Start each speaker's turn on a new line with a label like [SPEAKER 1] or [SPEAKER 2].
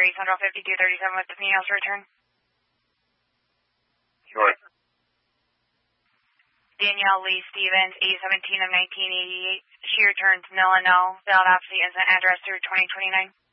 [SPEAKER 1] East Central 5237 with the females return.
[SPEAKER 2] Sure.
[SPEAKER 1] Danielle Lee Stevens, 817 of 1988. She returns nil and no. Valid obviously incident address through 2029.